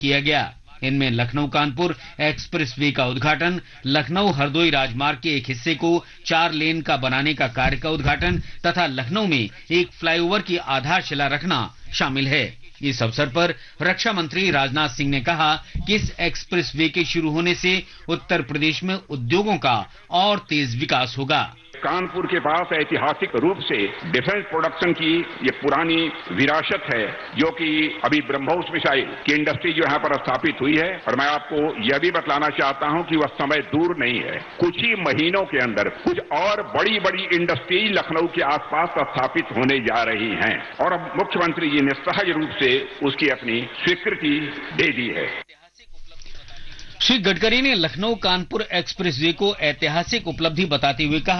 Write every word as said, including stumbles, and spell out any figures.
किया गया। इनमें लखनऊ कानपुर एक्सप्रेस वे का उद्घाटन, लखनऊ हरदोई राजमार्ग के एक हिस्से को चार लेन का बनाने का कार्य का उद्घाटन तथा लखनऊ में एक फ्लाईओवर की आधारशिला रखना शामिल है। इस अवसर पर रक्षा मंत्री राजनाथ सिंह ने कहा कि इस एक्सप्रेस वे के शुरू होने से उत्तर प्रदेश में उद्योगों का और तेज विकास होगा। कानपुर के पास ऐतिहासिक रूप से डिफेंस प्रोडक्शन की ये पुरानी विरासत है, जो कि अभी ब्रह्मोस मिसाइल की इंडस्ट्री जो यहाँ पर स्थापित हुई है, और मैं आपको यह भी बतलाना चाहता हूँ कि वह समय दूर नहीं है। कुछ ही महीनों के अंदर कुछ और बड़ी बड़ी इंडस्ट्री लखनऊ के आसपास स्थापित होने जा रही हैं, और अब मुख्यमंत्री जी ने सहज रूप से उसकी अपनी स्वीकृति दे दी है। श्री गडकरी ने लखनऊ कानपुर एक्सप्रेस वे को ऐतिहासिक उपलब्धि बताते हुए कहा